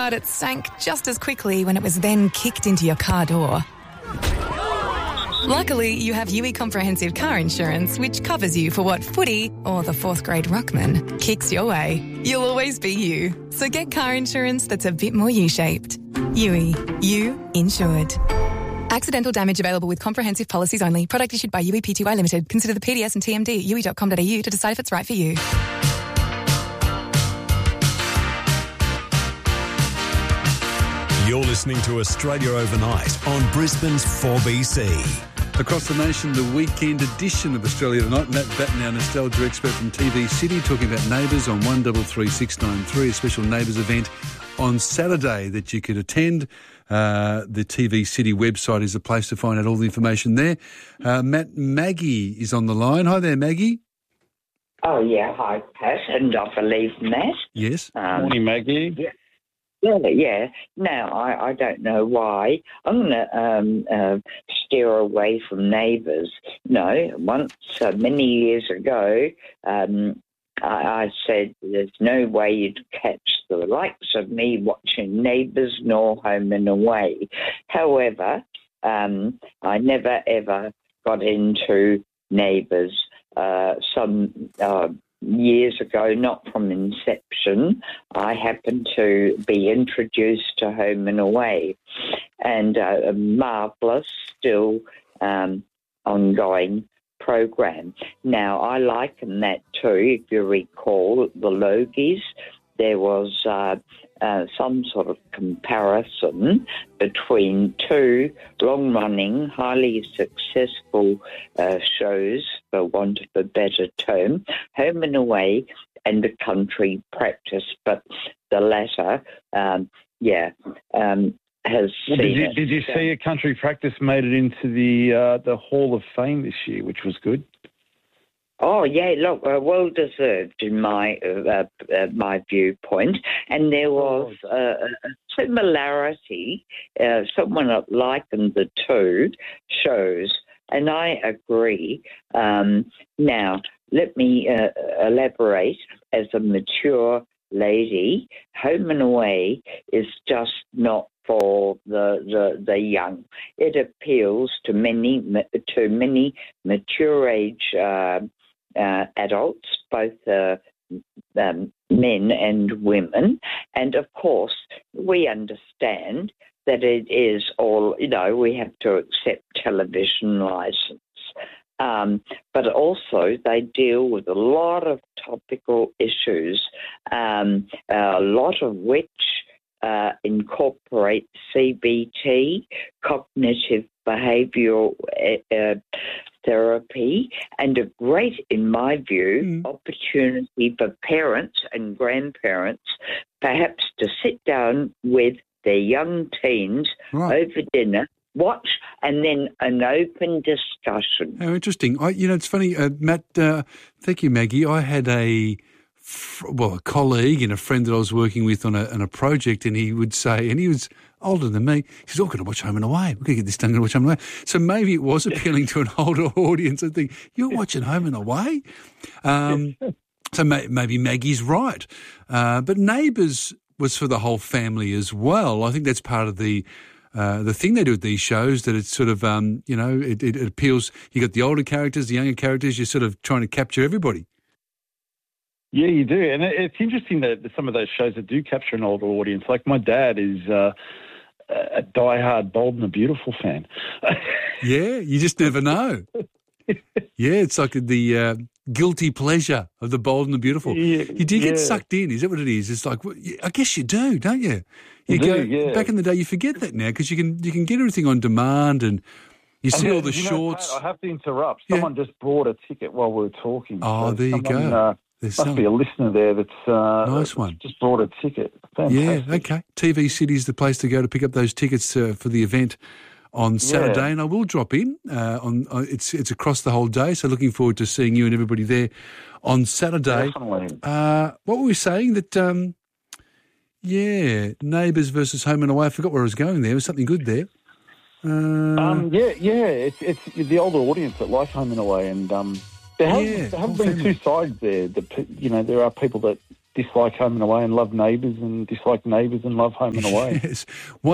but it sank just as quickly when it was then kicked into your car door. Luckily, you have UE Comprehensive Car Insurance, which covers you for what footy or the fourth grade ruckman kicks your way. You'll always be you. So get car insurance that's a bit more U-shaped. UE. You insured. Accidental damage available with comprehensive policies only. Product issued by UE Pty Limited. Consider the PDS and TMD at UE.com.au to decide if it's right for you. You're listening to Australia Overnight on Brisbane's 4BC. Across the nation, the weekend edition of Australia Tonight. Matt Batten, our nostalgia expert from TV City, talking about Neighbours on 133693, a special Neighbours event on Saturday that you could attend. The TV City website is the place to find out all the information there. Maggie is on the line. Hi there, Maggie. Oh, yeah. Hi, Pat, and I believe Matt. Yes. Morning, Maggie. Yeah. Yeah. Now, I don't know why. I'm going to steer away from Neighbours. No, once, many years ago, I said there's no way you'd catch the likes of me watching Neighbours nor Home and Away. However, I never, ever got into Neighbours. Some years ago, not from inception, I happened to be introduced to Home and Away, and a marvellous, still ongoing program. Now, I liken that to, if you recall, the Logies. There was some sort of comparison between two long-running, highly successful shows, for want of a better term, Home and Away and The Country Practice. But the latter, has seen Did you see A Country Practice made it into the Hall of Fame this year, which was good? Oh, yeah, look, well deserved in my viewpoint. And there was a similarity, someone likened the two shows, and I agree. Now, let me elaborate. As a mature lady, Home and Away is just not for the young. It appeals to many mature age adults, both men and women. And of course, we understand that it is all, we have to accept television license. But also they deal with a lot of topical issues, a lot of which incorporate CBT, cognitive behavioural therapy, and a great, in my view, opportunity for parents and grandparents perhaps to sit down with their young teens over dinner, watch, and then an open discussion. How interesting. It's funny, Matt, thank you, Maggie. I had a colleague and a friend that I was working with on a project, and he would say, and he was older than me, he says, "Oh, I've got to watch Home and Away. We're going to get this done, watch Home and Away." So maybe it was appealing to an older audience. I think, you're watching Home and Away? So maybe Maggie's right. But Neighbours was for the whole family as well. I think that's part of the thing they do with these shows, that it's sort of, it appeals. You got the older characters, the younger characters, you're sort of trying to capture everybody. Yeah, you do. And it's interesting that some of those shows that do capture an older audience, like my dad is a diehard Bold and the Beautiful fan. Yeah, you just never know. Yeah, it's like the guilty pleasure of the Bold and the Beautiful. Yeah, you do get sucked in, is that what it is? It's like, I guess you do, don't you? Back in the day, you forget that now because you can get everything on demand, and you see all the shorts. Pat, I have to interrupt. Someone just bought a ticket while we were talking. Oh, so there you go. Must be a listener there that's nice one. Just bought a ticket. Fantastic. Yeah, okay. TV City is the place to go to pick up those tickets for the event on Saturday, and I will drop in. It's across the whole day, so looking forward to seeing you and everybody there on Saturday. Definitely. What were we saying? That Neighbours versus Home and Away. I forgot where I was going there. There was something good there. It's the older audience that like Home and Away, and there have been two sides there. There are people that dislike Home and Away and love Neighbours, and dislike Neighbours and love Home and Away. Yes,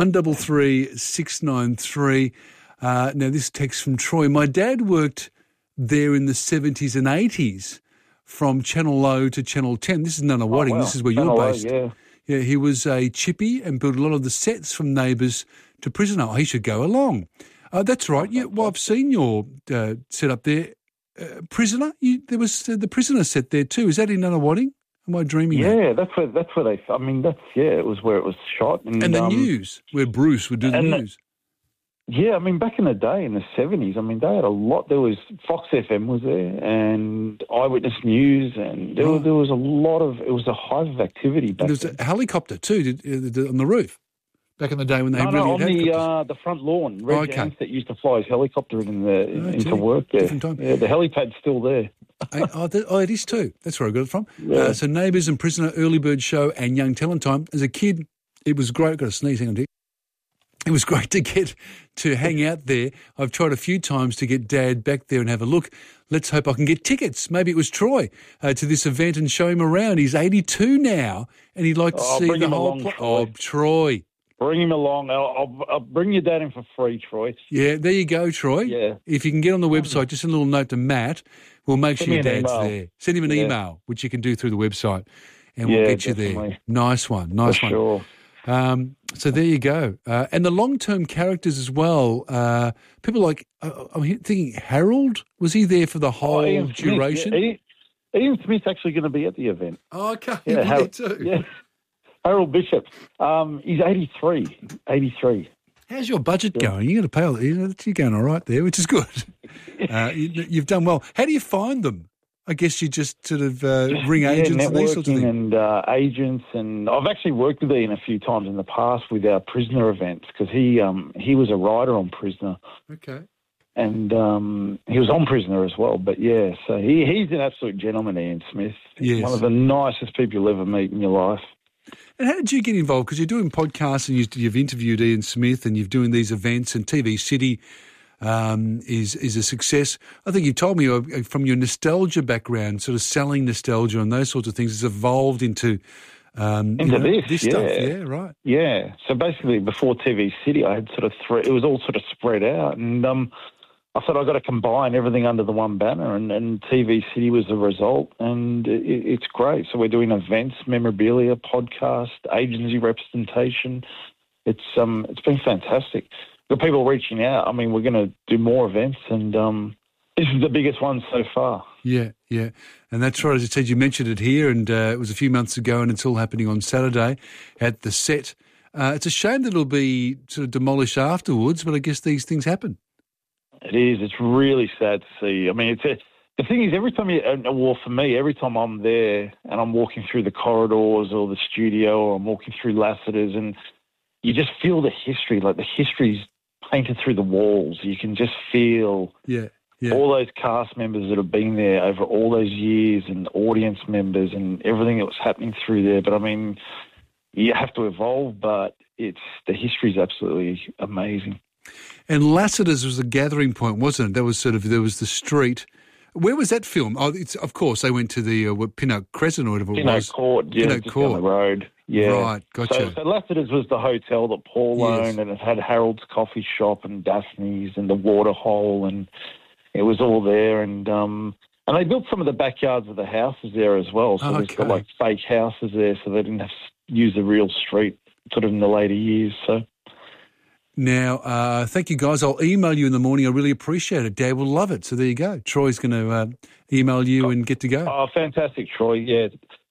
133693. Now, this text from Troy. My dad worked there in the 70s and 80s from Channel O to Channel 10. This is Nunawading. This is where Channel you're O, based. yeah. Yeah, he was a chippy and built a lot of the sets from Neighbours to Prisoner. Oh, he should go along. That's right. Yeah, well, I've seen your set up there. Prisoner? There was the Prisoner set there too. Is that in Nunawading? Am I dreaming that? Yeah, that's where they, I mean, it was where it was shot. And the news, where Bruce would do the news. Yeah, I mean, back in the day, in the 70s, I mean, they had a lot. There was Fox FM was there, and Eyewitness News, and there was a lot of, it was a hive of activity back there was a helicopter too on the roof back in the day when they on the front lawn. Reg Ansett used to fly his helicopter into work there. Different time. Yeah, the helipad's still there. It is too. That's where I got it from. Yeah. So Neighbours and Prisoner, Early Bird Show, and Young Talent Time. As a kid, it was great. I've got a sneeze. Hang on, Dick. It was great to get to hang out there. I've tried a few times to get Dad back there and have a look. Let's hope I can get tickets. Maybe it was Troy to this event and show him around. He's 82 now, and he'd like to see the whole place. Oh, Troy. Bring him along. I'll bring your dad in for free, Troy. Yeah, there you go, Troy. Yeah. If you can get on the website, just a little note to Matt, we'll make sure your dad's there. Send him an email, which you can do through the website, and we'll get you there. Nice one. Nice one. Sure. So there you go. And the long-term characters as well, people like, I'm thinking Harold, was he there for the whole duration? Ian Smith's actually going to be at the event. Oh, okay. Yeah, Harold, too. Yeah. Harold Bishop. He's 83. How's your budget going? You're going to pay all that. You're going all right there, which is good. You've done well. How do you find them? I guess you just sort of ring agents and these sorts of things. And agents, and I've actually worked with Ian a few times in the past with our Prisoner events because he was a writer on Prisoner. Okay. And he was on Prisoner as well. But, yeah, so he's an absolute gentleman, Ian Smith. Yes. One of the nicest people you'll ever meet in your life. And how did you get involved? Because you're doing podcasts and you've interviewed Ian Smith and you're doing these events, and TV City is a success. I think you told me from your nostalgia background, sort of selling nostalgia and those sorts of things, has evolved into this stuff. Yeah, right. Yeah. So basically, before TV City, I had sort of it was all sort of spread out, and I thought I've got to combine everything under the one banner, and TV City was the result, and it's great. So we're doing events, memorabilia, podcast, agency representation. It's been fantastic. Got people reaching out. I mean, we're going to do more events, and this is the biggest one so far. Yeah, yeah. And that's right. As I said, you mentioned it here, and it was a few months ago, and it's all happening on Saturday at the set. It's a shame that it'll be sort of demolished afterwards, but I guess these things happen. It is. It's really sad to see. I mean, the thing is, every time for me, every time I'm there and I'm walking through the corridors or the studio, or I'm walking through Lassiter's, and you just feel the history, like the history's painted through the walls. You can just feel all those cast members that have been there over all those years, and audience members, and everything that was happening through there. But I mean, you have to evolve, but the history's absolutely amazing. And Lassiter's was the gathering point, wasn't it? There was the street. Where was that film? Oh, of course, they went to the Pinnock Crescent or whatever it was. Pinnock Court, just down the road. Yeah. Right, gotcha. So Lassiter's was the hotel that Paul owned, and it had Harold's Coffee Shop and Daphne's and the Waterhole, and it was all there. And they built some of the backyards of the houses there as well. So there's got like fake houses there, so they didn't have to use the real street sort of in the later years. So. Now, thank you, guys. I'll email you in the morning. I really appreciate it. Dad will love it. So there you go. Troy's going to email you and get to go. Oh, fantastic, Troy. Yeah,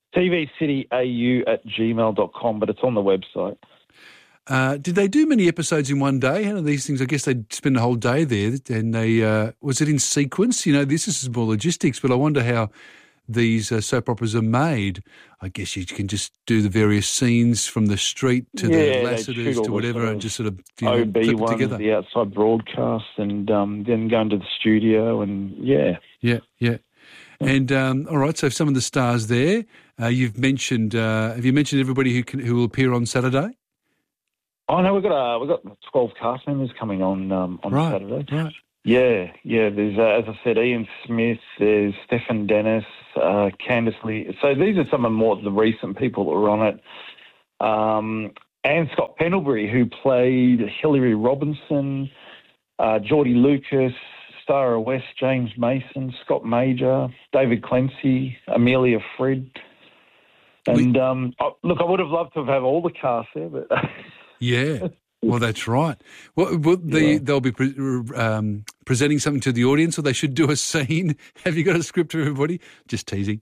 tvcityau@gmail.com, but it's on the website. Did they do many episodes in one day? How do these things? I guess they'd spend a whole day there, and they was it in sequence? You know, this is more logistics, but I wonder how these soap operas are made. I guess you can just do the various scenes from the street to the Lassiter's to whatever, and just sort of OB clip ones, together. The outside broadcast, and then go into the studio, and yeah. And all right, so some of the stars there you've mentioned. Have you mentioned everybody who will appear on Saturday? Oh no, we've got 12 cast members coming on Saturday. Right. Yeah. There's, as I said, Ian Smith, there's Stefan Dennis, Candice Lee. So these are some of the recent people that were on it. And Scott Pendlebury, who played Hilary Robinson, Geordie Lucas, Stara West, James Mason, Scott Major, David Clancy, Amelia Fred. And look, I would have loved to have had all the cast there, but yeah. Well, that's right. Well, they'll be presenting something to the audience, or they should do a scene. Have you got a script for everybody? Just teasing.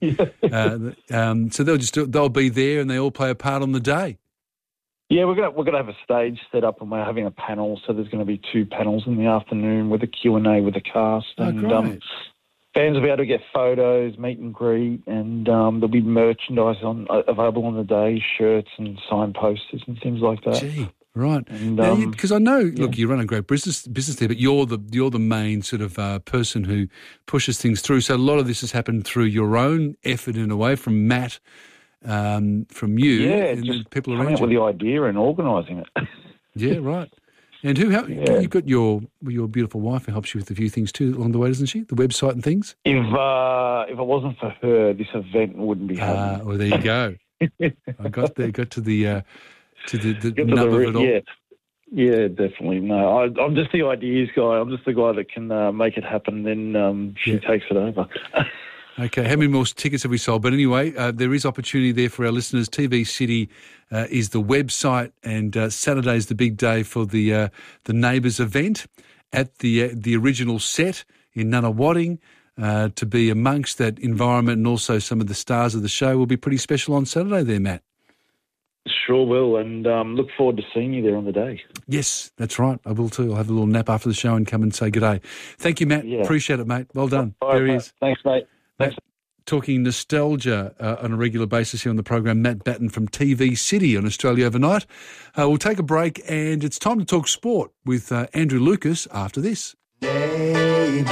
So they'll be there, and they all play a part on the day. Yeah, we're gonna have a stage set up, and we're having a panel. So there's going to be 2 panels in the afternoon with a Q&A with the cast, and great. fans will be able to get photos, meet and greet, and there'll be merchandise available on the day, shirts and signed posters and things like that. Gee. Right, because I know. Look, you run a great business there, but you're the main sort of person who pushes things through. So a lot of this has happened through your own effort, in a way, from Matt, from you, and just people coming around up you. with the idea and organising it. Yeah, right. And you've got your beautiful wife who helps you with a few things too along the way, doesn't she? The website and things. If it wasn't for her, this event wouldn't be happening. Well, there you go. I got to the. To the nub of it all. Yeah, definitely. No, I'm just the ideas guy. I'm just the guy that can make it happen. Then she takes it over. Okay, how many more tickets have we sold? But anyway, there is opportunity there for our listeners. TV City is the website, and Saturday's the big day for the Neighbours event at the original set in Nunawading. To be amongst that environment, and also some of the stars of the show will be pretty special on Saturday there, Matt. Sure will, and look forward to seeing you there on the day. Yes, that's right. I will too. I'll have a little nap after the show and come and say good day. Thank you, Matt. Yeah. Appreciate it, mate. Well done. All right, there he is. Thanks, mate. Thanks. Talking nostalgia on a regular basis here on the program, Matt Batten from TV City on Australia Overnight. We'll take a break, and it's time to talk sport with Andrew Lucas after this. Neighbours,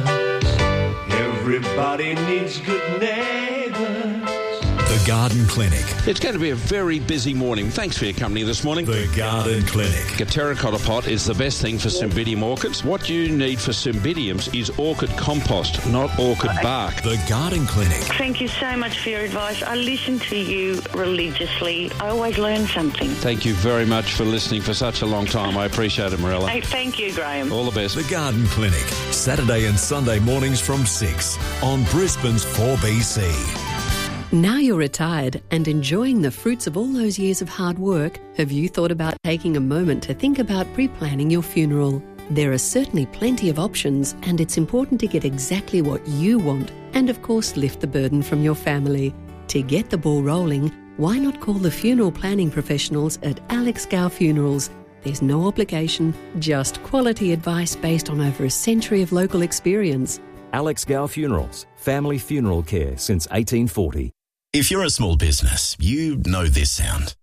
everybody needs good neighbours. The Garden Clinic. It's going to be a very busy morning. Thanks for your company this morning. The Garden Clinic. A terracotta pot is the best thing for Cymbidium orchids. What you need for Cymbidiums is orchid compost, not orchid bark. The Garden Clinic. Thank you so much for your advice. I listen to you religiously. I always learn something. Thank you very much for listening for such a long time. I appreciate it, Marilla. Hey, thank you, Graham. All the best. The Garden Clinic. Saturday and Sunday mornings from 6 on Brisbane's 4BC. Now you're retired and enjoying the fruits of all those years of hard work, have you thought about taking a moment to think about pre-planning your funeral? There are certainly plenty of options, and it's important to get exactly what you want and, of course, lift the burden from your family. To get the ball rolling, why not call the funeral planning professionals at Alex Gow Funerals? There's no obligation, just quality advice based on over a century of local experience. Alex Gow Funerals, family funeral care since 1840. If you're a small business, you know this sound.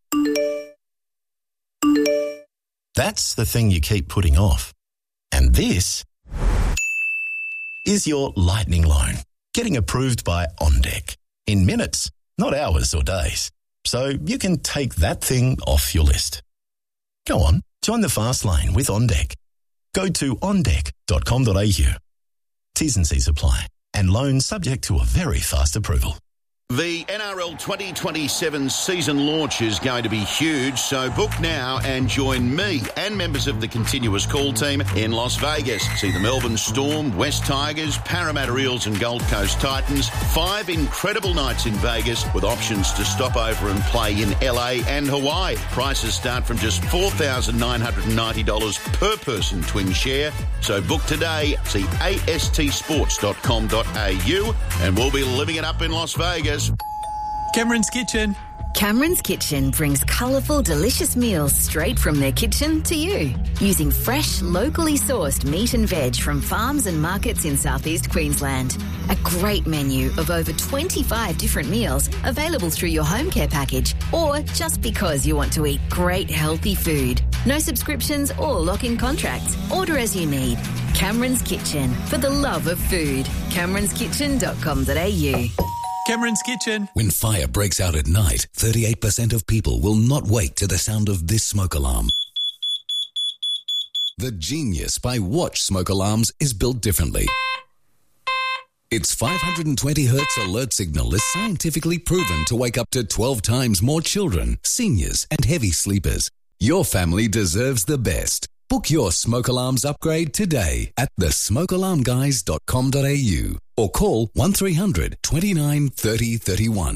That's the thing you keep putting off. And this is your lightning loan, getting approved by OnDeck in minutes, not hours or days. So you can take that thing off your list. Go on, join the fast lane with OnDeck. Go to ondeck.com.au. T's and C's apply, and loans subject to a very fast approval. The NRL 2027 season launch is going to be huge, so book now and join me and members of the continuous call team in Las Vegas. See the Melbourne Storm, West Tigers, Parramatta Eels and Gold Coast Titans. 5 incredible nights in Vegas with options to stop over and play in LA and Hawaii. Prices start from just $4,990 per person twin share. So book today. See astsports.com.au and we'll be living it up in Las Vegas. Cameron's Kitchen. Cameron's Kitchen brings colourful, delicious meals straight from their kitchen to you. Using fresh, locally sourced meat and veg from farms and markets in southeast Queensland. A great menu of over 25 different meals available through your home care package or just because you want to eat great, healthy food. No subscriptions or lock-in contracts. Order as you need. Cameron's Kitchen, for the love of food. CameronsKitchen.com.au. Cameron's Kitchen. When fire breaks out at night, 38% of people will not wake to the sound of this smoke alarm. The genius by Watch Smoke Alarms is built differently. Its 520 Hz alert signal is scientifically proven to wake up to 12 times more children, seniors and heavy sleepers. Your family deserves the best. Book your smoke alarms upgrade today at thesmokealarmguys.com.au or call 1300 29 30 31.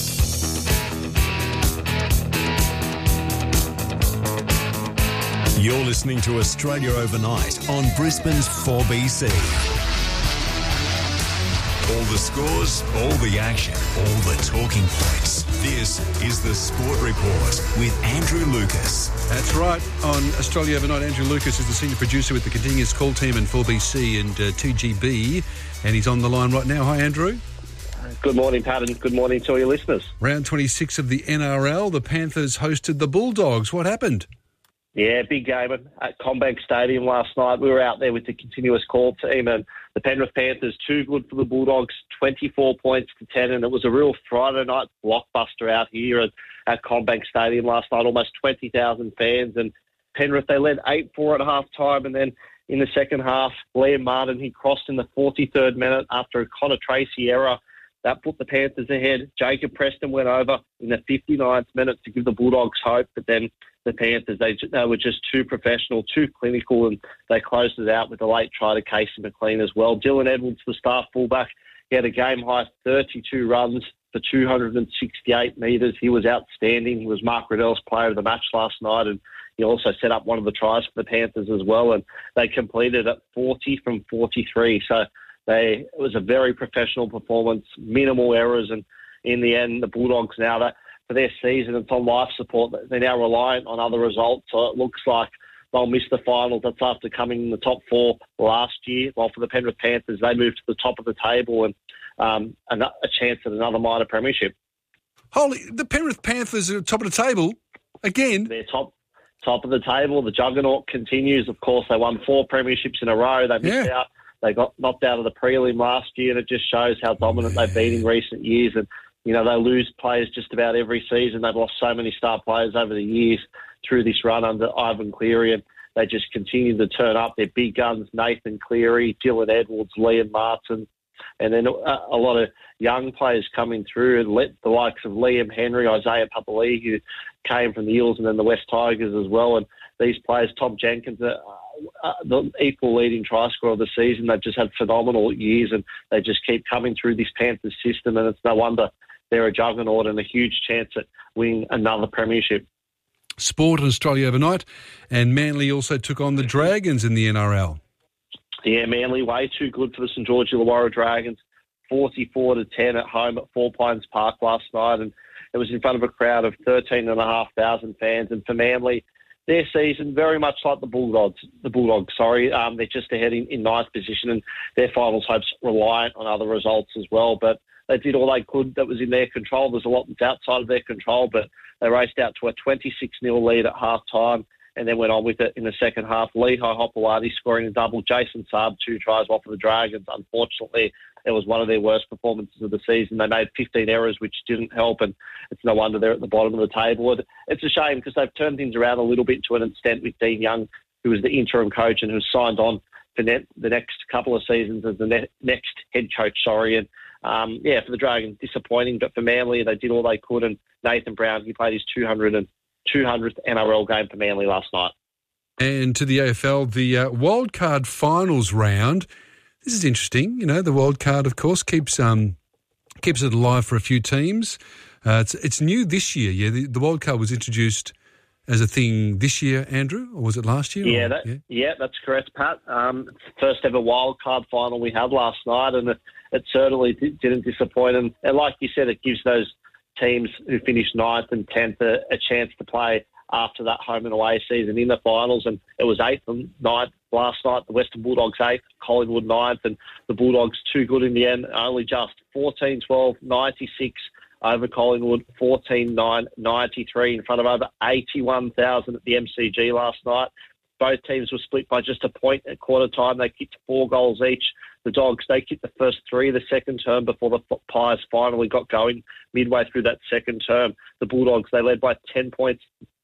You're listening to Australia Overnight on Brisbane's 4BC. All the scores, all the action, all the talking points. This is the Sport Report with Andrew Lucas. That's right. On Australia Overnight, Andrew Lucas is the senior producer with the Continuous Call team in 4BC and 2GB, and he's on the line right now. Hi, Andrew. Good morning, Pat, and good morning to all your listeners. Round 26 of the NRL, the Panthers hosted the Bulldogs. What happened? Yeah, big game at CommBank Stadium last night. We were out there with the Continuous Call team, and the Penrith Panthers, too good for the Bulldogs, 24 points to 10, and it was a real Friday night blockbuster out here at CommBank Stadium last night, almost 20,000 fans, and Penrith, they led 8-4 at half-time, and then in the second half, Liam Martin, he crossed in the 43rd minute after a Connor Tracy error. That put the Panthers ahead. Jacob Preston went over in the 59th minute to give the Bulldogs hope, but then the Panthers, they were just too professional, too clinical, and they closed it out with a late try to Casey McLean as well. Dylan Edwards, the star fullback, he had a game-high 32 runs for 268 metres. He was outstanding. He was Mark Riddell's player of the match last night, and he also set up one of the tries for the Panthers as well, and they completed at 40 from 43. So it was a very professional performance, minimal errors, and in the end, the Bulldogs now, that for their season, it's on life support. They're now reliant on other results, so it looks like they'll miss the finals. That's after coming in the top four last year. While for the Penrith Panthers, they moved to the top of the table and a chance at another minor premiership. Holy, the Penrith Panthers are top of the table again? They're top of the table. The juggernaut continues. Of course, they won 4 premierships in a row. They missed out. They got knocked out of the prelim last year, and it just shows how dominant they've been in recent years. And, you know, they lose players just about every season. They've lost so many star players over the years through this run under Ivan Cleary, and they just continue to turn up. Their big guns, Nathan Cleary, Dylan Edwards, Liam Martin, and then a lot of young players coming through, and the likes of Liam Henry, Isaiah Papali'i, who came from the Eels and then the West Tigers as well. And these players, Tom Jenkins, the equal leading try scorer of the season. They've just had phenomenal years, and they just keep coming through this Panthers system, and it's no wonder they're a juggernaut and a huge chance at winning another premiership. Sport in Australia Overnight, and Manly also took on the Dragons in the NRL. Yeah, Manly way too good for the St George Illawarra Dragons, 44-10 at home at Four Pines Park last night, and it was in front of a crowd of 13,500 fans. And for Manly, their season very much like the Bulldogs. They're just ahead in ninth position, and their finals hopes reliant on other results as well. But they did all they could that was in their control. There's a lot that's outside of their control, but they raced out to a 26-0 lead at half-time and then went on with it in the second half. Lehigh Hopewadi scoring a double. Jason Saab 2 tries off of the Dragons. Unfortunately, it was one of their worst performances of the season. They made 15 errors, which didn't help, and it's no wonder they're at the bottom of the table. It's a shame because they've turned things around a little bit to an extent with Dean Young, who was the interim coach and who's signed on for the next couple of seasons as the next head coach, And, for the Dragons, disappointing, but for Manly, they did all they could, and Nathan Brown, he played his 200th NRL game for Manly last night. And to the AFL, the wildcard finals round. This is interesting. You know, the wildcard, of course, keeps it alive for a few teams. It's new this year. Yeah, the wildcard was introduced as a thing this year, Andrew, or was it last year? Yeah, that's correct, Pat. First ever wildcard final we had last night, and it certainly didn't disappoint. And like you said, it gives those teams who finished 9th and 10th a chance to play after that home and away season in the finals. And it was 8th and 9th last night. The Western Bulldogs 8th, Collingwood 9th, and the Bulldogs too good in the end, only just 14-12, 96 over Collingwood, 14-9, 93 in front of over 81,000 at the MCG last night. Both teams were split by just a point at quarter time. They kicked 4 goals each. The Dogs, they kicked the first 3 of the second term before the Pies finally got going midway through that second term. The Bulldogs, they led by 10 points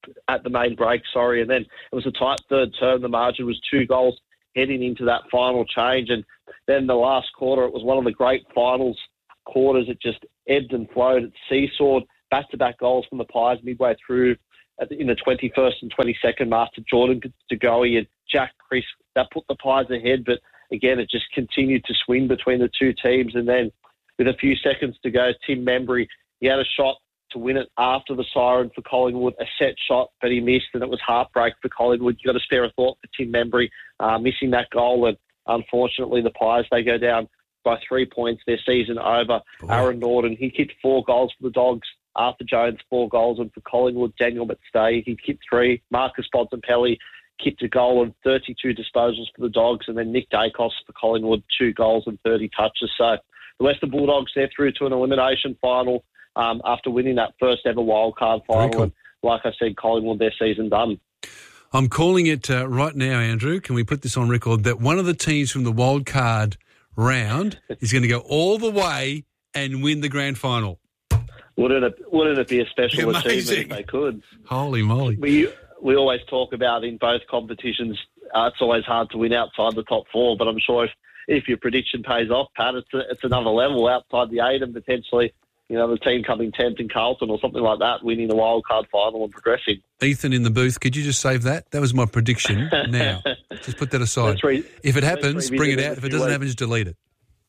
at the main break, and then it was a tight third term. The margin was 2 goals heading into that final change, and then the last quarter, it was one of the great finals quarters. It just ebbed and flowed. It seesawed, back-to-back goals from the Pies midway through in the 21st and 22nd mark to Jordan Tagoe and Jack Crisp. That put the Pies ahead, but again, it just continued to swing between the two teams. And then with a few seconds to go, Tim Membry, he had a shot to win it after the siren for Collingwood, a set shot, but he missed, and it was heartbreak for Collingwood. You've got to spare a thought for Tim Membry missing that goal, and unfortunately the Pies, they go down by 3 points, their season over. Aaron Norton, he kicked 4 goals for the Dogs. Arthur Jones, 4 goals, and for Collingwood, Daniel McStay, he kicked 3. Marcus Bontempelli kicked a goal and 32 disposals for the Dogs, and then Nick Dacos for Collingwood, 2 goals and 30 touches. So the Western Bulldogs, they're through to an elimination final after winning that first ever wildcard final. Cool. And like I said, Collingwood, their season done. I'm calling it right now, Andrew. Can we put this on record that one of the teams from the wildcard round is going to go all the way and win the grand final? Wouldn't it be a special achievement if they could? Holy moly. We always talk about in both competitions, it's always hard to win outside the top 4, but I'm sure if your prediction pays off, Pat, it's another level outside the 8 and potentially, the team coming 10th in Carlton or something like that, winning the wildcard final and progressing. Ethan in the booth, could you just save that? That was my prediction. Now, just put that aside. If it happens, bring it out. If it doesn't happen, just delete it.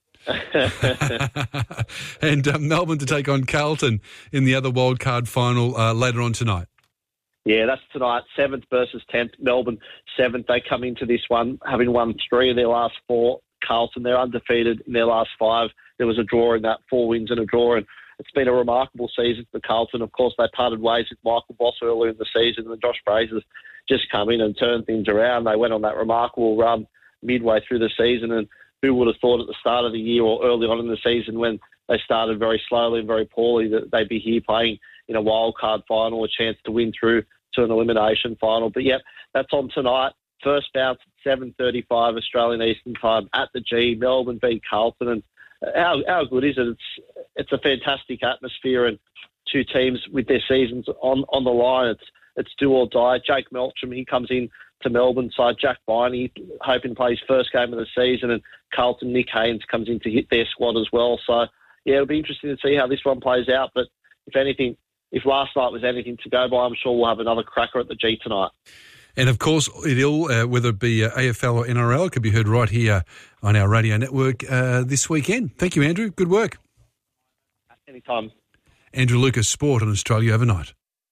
And Melbourne to take on Carlton in the other wildcard final later on tonight. Yeah, that's tonight, 7th versus 10th. Melbourne 7th. They come into this one having won 3 of their last 4. Carlton, they're undefeated in their last 5. There was a draw in that, 4 wins and a draw, and it's been a remarkable season for Carlton. Of course, they parted ways with Michael Voss earlier in the season, and Josh Fraser's just come in and turned things around. They went on that remarkable run midway through the season, and who would have thought at the start of the year or early on in the season when they started very slowly and very poorly that they'd be here playing in a wildcard final, a chance to win through to an elimination final. But, yep, that's on tonight. First bounce at 7:35 Australian Eastern Time at the G. Melbourne beat Carlton. And how good is it? It's a fantastic atmosphere and two teams with their seasons on the line. It's do or die. Jake Melcham, he comes in to Melbourne side. Jack Viney, hoping to play his first game of the season. And Carlton, Nick Haynes comes in to hit their squad as well. So, yeah, it'll be interesting to see how this one plays out. But if anything, if last night was anything to go by, I'm sure we'll have another cracker at the G tonight. And, of course, whether it be AFL or NRL, it could be heard right here on our radio network this weekend. Thank you, Andrew. Good work. Anytime. Andrew Lucas, Sport on Australia Overnight.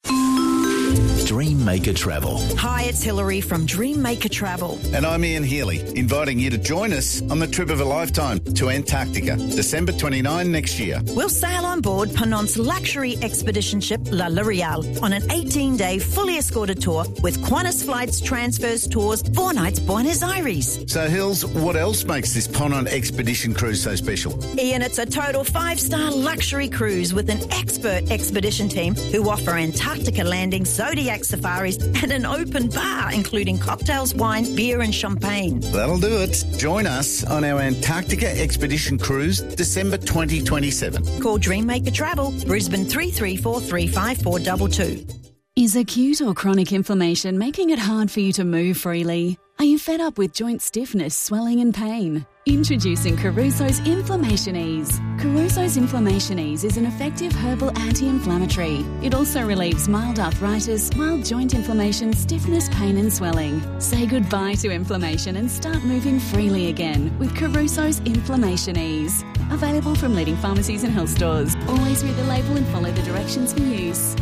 Dreammaker Travel. Hi, it's Hillary from Dreammaker Travel. And I'm Ian Healy, inviting you to join us on the trip of a lifetime to Antarctica, December 29 next year. We'll sail on board Penant's luxury expedition ship La L'Oreal on an 18-day fully escorted tour with Qantas Flights, transfers, tours, 4 nights Buenos Aires. So, Hills, what else makes this Ponant expedition cruise so special? Ian, it's a total 5-star luxury cruise with an expert expedition team who offer Antarctica landings, Zodiac safaris and an open bar including cocktails, wine, beer and champagne. That'll do it. Join us on our Antarctica expedition cruise December 2027. Call Dreammaker Travel, Brisbane 334 35422. Is acute or chronic inflammation making it hard for you to move freely? Are you fed up with joint stiffness, swelling and pain? Introducing Caruso's Inflammation Ease. Caruso's Inflammation Ease is an effective herbal anti-inflammatory. It also relieves mild arthritis, mild joint inflammation, stiffness, pain and swelling. Say goodbye to inflammation and start moving freely again with Caruso's Inflammation Ease. Available from leading pharmacies and health stores. Always read the label and follow the directions for use.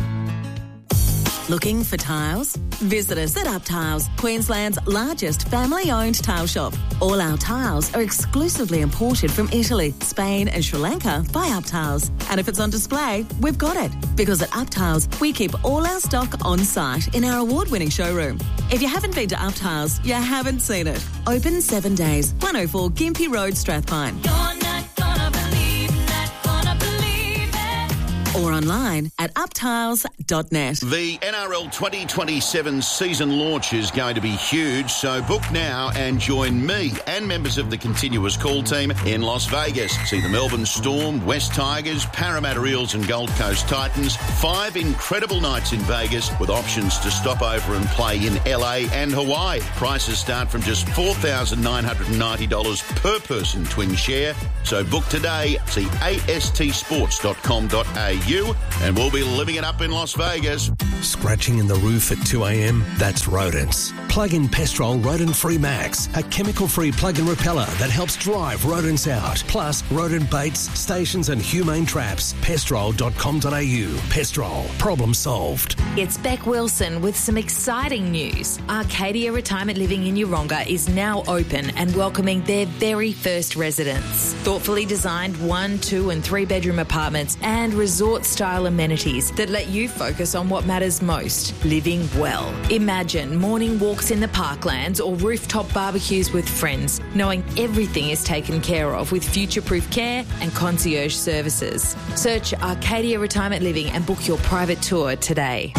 Looking for tiles? Visit us at Up Tiles, Queensland's largest family-owned tile shop. All our tiles are exclusively imported from Italy, Spain and Sri Lanka by Up Tiles. And if it's on display, we've got it. Because at Up Tiles, we keep all our stock on site in our award-winning showroom. If you haven't been to Up Tiles, you haven't seen it. Open 7 days, 104 Gympie Road, Strathpine. You're not gonna believe, not gonna believe it. or online at uptiles.net. The NRL 2027 season launch is going to be huge, so book now and join me and members of the continuous call team in Las Vegas. See the Melbourne Storm, West Tigers, Parramatta Eels and Gold Coast Titans. 5 incredible nights in Vegas with options to stop over and play in LA and Hawaii. Prices start from just $4,990 per person twin share. So book today. See astsports.com.au and we'll be living it up in Las Vegas. Scratching in the roof at 2 a.m? That's rodents. Plug in Pestrol Rodent Free Max, a chemical-free plug-in repeller that helps drive rodents out. Plus, rodent baits, stations and humane traps. Pestrol.com.au. Pestrol. Problem solved. It's Beck Wilson with some exciting news. Arcadia Retirement Living in Yeronga is now open and welcoming their very first residents. Thoughtfully designed 1, 2 and 3 bedroom apartments and resort-style amenities that let you focus on what matters most, living well. Imagine morning walks in the parklands or rooftop barbecues with friends, knowing everything is taken care of with future-proof care and concierge services. Search Arcadia Retirement Living and book your private tour today.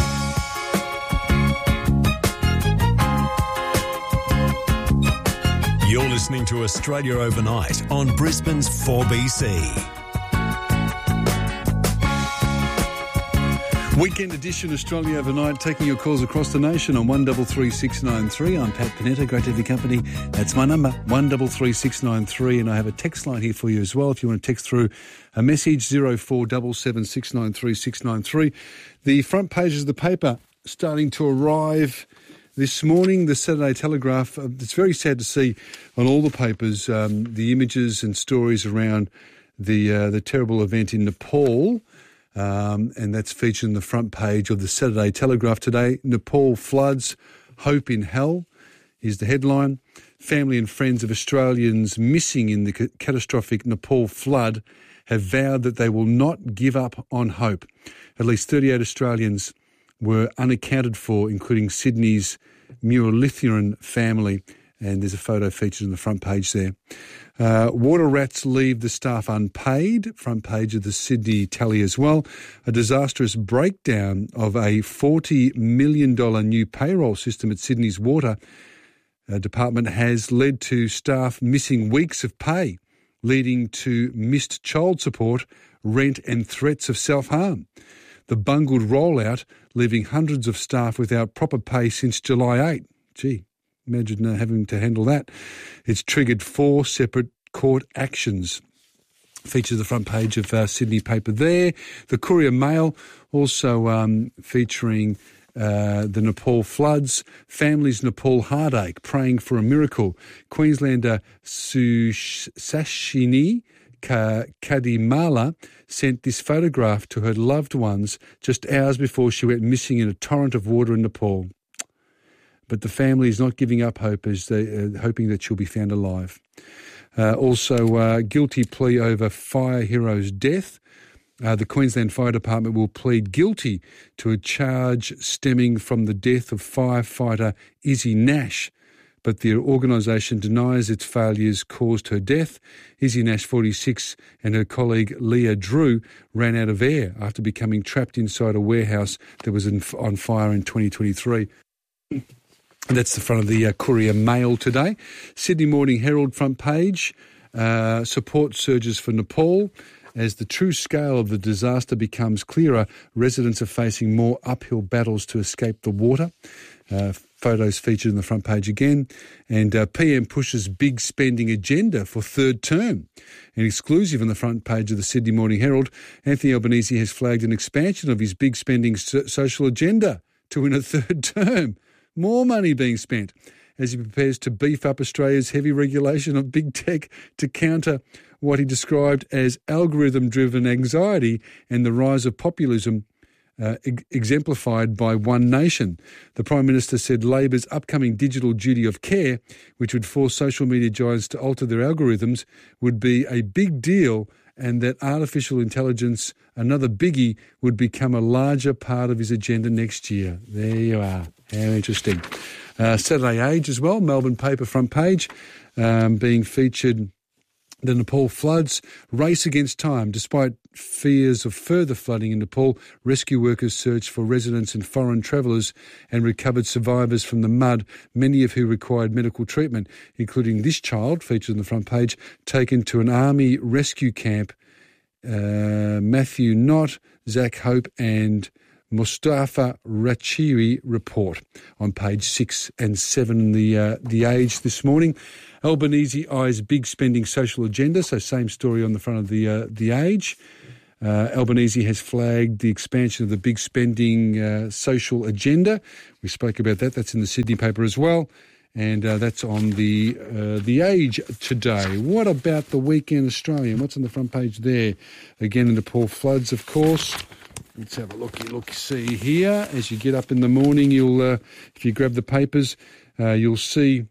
You're listening to Australia Overnight on Brisbane's 4BC. Weekend edition Australia Overnight, taking your calls across the nation on 133693. I'm Pat Panetta, great to have your company. That's my number, 133693, and I have a text line here for you as well. If you want to text through a message, 0477 693 693. The front pages of the paper starting to arrive this morning. The Saturday Telegraph, it's very sad to see on all the papers the images and stories around the terrible event in Nepal. And that's featured on the front page of the Saturday Telegraph today. Nepal floods, hope in hell is the headline. Family and friends of Australians missing in the catastrophic Nepal flood have vowed that they will not give up on hope. At least 38 Australians were unaccounted for, including Sydney's Muralitharan family. And there's a photo featured on the front page there. Water rats leave the staff unpaid, front page of the Sydney Tally as well. A disastrous breakdown of a $40 million new payroll system at Sydney's water department has led to staff missing weeks of pay, leading to missed child support, rent and threats of self-harm. The bungled rollout, leaving hundreds of staff without proper pay since July 8. Gee. Imagine having to handle that. It's triggered 4 separate court actions. Features the front page of Sydney paper there. The Courier Mail also featuring the Nepal floods. Families Nepal heartache, praying for a miracle. Queenslander Sashini Kadimala sent this photograph to her loved ones just hours before she went missing in a torrent of water in Nepal. But the family is not giving up hope as they hoping that she'll be found alive. Also, guilty plea over fire hero's death. The Queensland Fire Department will plead guilty to a charge stemming from the death of firefighter Izzy Nash, but the organisation denies its failures caused her death. Izzy Nash, 46, and her colleague Leah Drew ran out of air after becoming trapped inside a warehouse that was on fire in 2023. And that's the front of the Courier Mail today. Sydney Morning Herald front page, support surges for Nepal. As the true scale of the disaster becomes clearer, residents are facing more uphill battles to escape the water. Photos featured on the front page again. And PM pushes big spending agenda for third term. An exclusive on the front page of the Sydney Morning Herald, Anthony Albanese has flagged an expansion of his big spending social agenda to win a third term. More money being spent as he prepares to beef up Australia's heavy regulation of big tech to counter what he described as algorithm-driven anxiety and the rise of populism exemplified by One Nation. The Prime Minister said Labor's upcoming digital duty of care, which would force social media giants to alter their algorithms, would be a big deal, and that artificial intelligence, another biggie, would become a larger part of his agenda next year. There you are. How interesting. Saturday Age as well, Melbourne paper front page, being featured. The Nepal floods race against time. Despite fears of further flooding in Nepal, rescue workers searched for residents and foreign travellers and recovered survivors from the mud, many of who required medical treatment, including this child, featured on the front page, taken to an army rescue camp. Matthew Knott, Zach Hope and Mustafa Rachiri report on page 6 and 7, The Age this morning. Albanese eyes big spending social agenda, so same story on the front of The Age. Albanese has flagged the expansion of the big spending social agenda. We spoke about that. That's in the Sydney paper as well. And that's on the Age today. What about the Weekend Australian? What's on the front page there? Again, in Nepal floods, of course. Let's have a look. See here. As you get up in the morning, you'll if you grab the papers, you'll see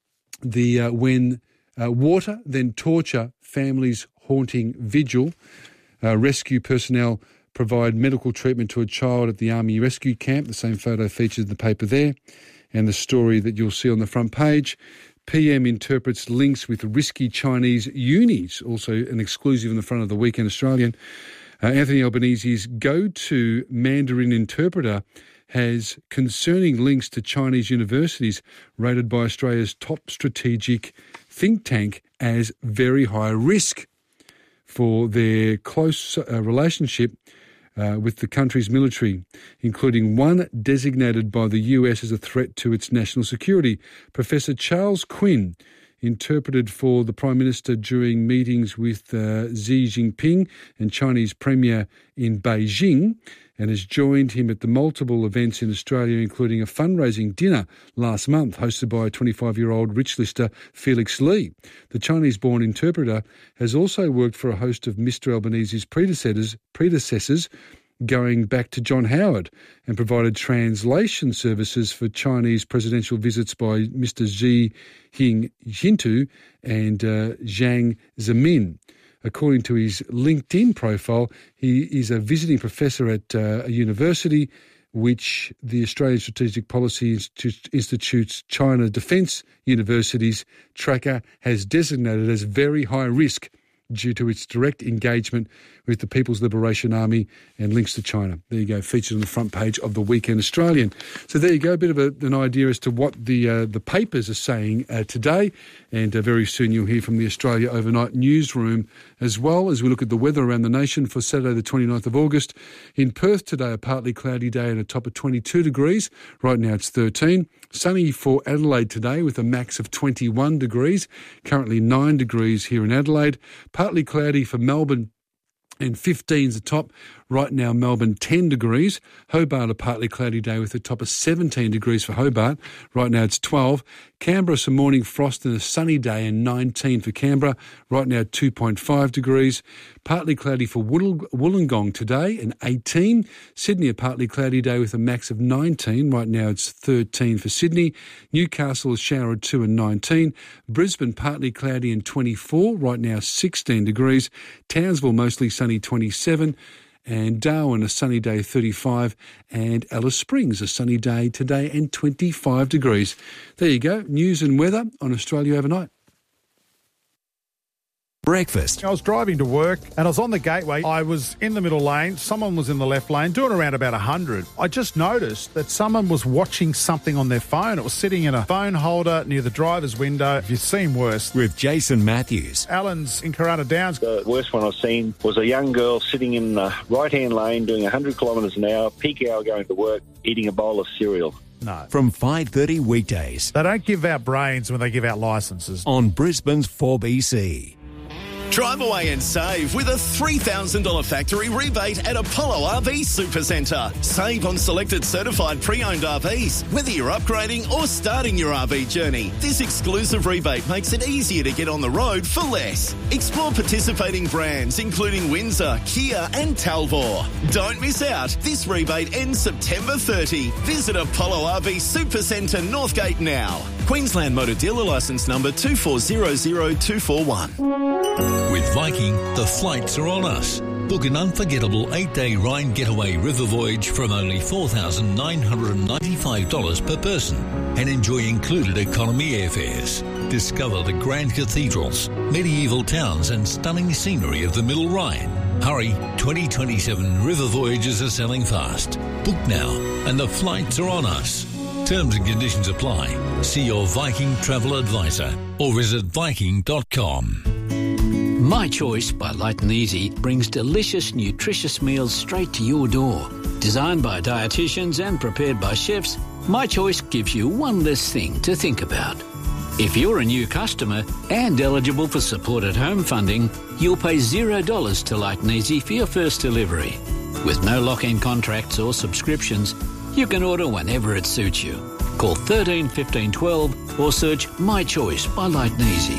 the when water, then torture, families haunting vigil. Rescue personnel provide medical treatment to a child at the Army rescue camp. The same photo features in the paper there. And the story that you'll see on the front page, PM interprets links with risky Chinese unis, also an exclusive in the front of the Weekend Australian. Anthony Albanese's go-to Mandarin interpreter has concerning links to Chinese universities rated by Australia's top strategic think tank as very high risk for their close relationship with the country's military, including one designated by the US as a threat to its national security. Professor Charles Quinn interpreted for the Prime Minister during meetings with Xi Jinping and Chinese Premier in Beijing, and has joined him at the multiple events in Australia, including a fundraising dinner last month hosted by 25-year-old rich lister Felix Lee. The Chinese-born interpreter has also worked for a host of Mr. Albanese's predecessors going back to John Howard, and provided translation services for Chinese presidential visits by Mr. Xi Jinping and Jiang Zemin. According to his LinkedIn profile, he is a visiting professor at a university which the Australian Strategic Policy Institute's China Defence Universities tracker has designated as very high risk due to its direct engagement with the People's Liberation Army and links to China. There you go, featured on the front page of the Weekend Australian. So there you go, a bit of an idea as to what the papers are saying today, and very soon you'll hear from the Australia Overnight newsroom as well as we look at the weather around the nation for Saturday the 29th of August. In Perth today, a partly cloudy day and a top of 22 degrees. Right now it's 13. Sunny for Adelaide today with a max of 21 degrees. Currently 9 degrees here in Adelaide. Partly cloudy for Melbourne and 15's the top. Right now, Melbourne, 10 degrees. Hobart, a partly cloudy day with a top of 17 degrees for Hobart. Right now, it's 12. Canberra, some morning frost and a sunny day and 19 for Canberra. Right now, 2.5 degrees. Partly cloudy for Wollongong today and 18. Sydney, a partly cloudy day with a max of 19. Right now, it's 13 for Sydney. Newcastle, a shower at 2 and 19. Brisbane, partly cloudy and 24. Right now, 16 degrees. Townsville, mostly sunny, 27. And Darwin, a sunny day, 35, and Alice Springs, a sunny day today and 25 degrees. There you go, news and weather on Australia Overnight. Breakfast. I was driving to work and I was on the gateway. I was in the middle lane. Someone was in the left lane doing around about 100. I just noticed that someone was watching something on their phone. It was sitting in a phone holder near the driver's window. If you've seen worse. With Jason Matthews. Alan's in Corunna Downs. The worst one I've seen was a young girl sitting in the right-hand lane doing 100 kilometres an hour, peak hour going to work, eating a bowl of cereal. No. From 5:30 weekdays. They don't give out brains when they give out licences. On Brisbane's 4BC. Drive away and save with a $3,000 factory rebate at Apollo RV Supercentre. Save on selected certified pre-owned RVs, whether you're upgrading or starting your RV journey. This exclusive rebate makes it easier to get on the road for less. Explore participating brands including Windsor, Kia and Talvor. Don't miss out. This rebate ends September 30. Visit Apollo RV Supercentre Northgate now. Queensland Motor Dealer Licence number 2400241. With Viking, the flights are on us. Book an unforgettable 8-day Rhine getaway river voyage from only $4,995 per person and enjoy included economy airfares. Discover the grand cathedrals, medieval towns and stunning scenery of the Middle Rhine. Hurry, 2027 river voyages are selling fast. Book now and the flights are on us. Terms and conditions apply. See your Viking travel advisor or visit Viking.com. My Choice by Light and Easy brings delicious, nutritious meals straight to your door. Designed by dietitians and prepared by chefs, My Choice gives you one less thing to think about. If you're a new customer and eligible for supported home funding, you'll pay $0 to Light and Easy for your first delivery. With no lock-in contracts or subscriptions, you can order whenever it suits you. Call 13 15 12 or search My Choice by Light and Easy.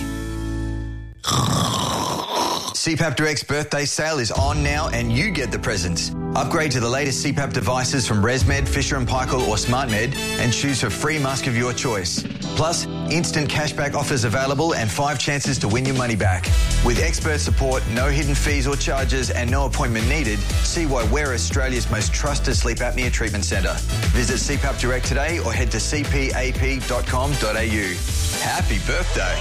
CPAP Direct's birthday sale is on now and you get the presents. Upgrade to the latest CPAP devices from ResMed, Fisher & Paykel or SmartMed and choose for free mask of your choice. Plus, instant cashback offers available and 5 chances to win your money back. With expert support, no hidden fees or charges and no appointment needed, see why we're Australia's most trusted sleep apnea treatment centre. Visit CPAP Direct today or head to cpap.com.au. Happy birthday.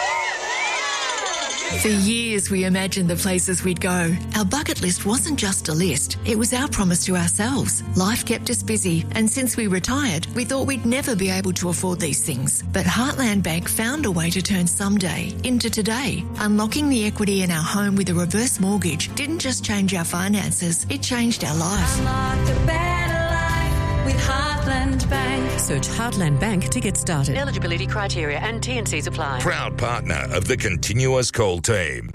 For years, we imagined the places we'd go. Our bucket list wasn't just a list. It was our promise to ourselves. Life kept us busy, and since we retired, we thought we'd never be able to afford these things. But Heartland Bank found a way to turn someday into today. Unlocking the equity in our home with a reverse mortgage didn't just change our finances, it changed our life. Unlock a better life with Heartland Bank. Search Heartland Bank to get started. Eligibility criteria and T&Cs apply. Proud partner of the Continuous Call team.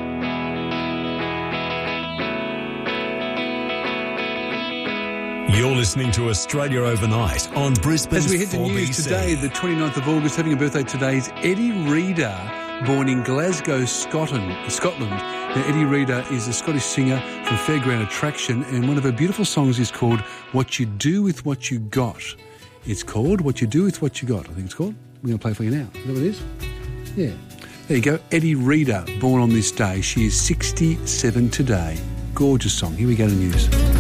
You're listening to Australia Overnight on Brisbane's As we head to 4BC. news today, the 29th of August, having a birthday today is Eddie Reader, born in Glasgow, Scotland. Now, Eddie Reader is a Scottish singer from Fairground Attraction, and one of her beautiful songs is called What You Do With What You Got. It's called What You Do With What You Got, I think it's called. We're going to play it for you now. Is that what it is? Yeah. There you go. Eddie Reader, born on this day. She is 67 today. Gorgeous song. Here we go to news.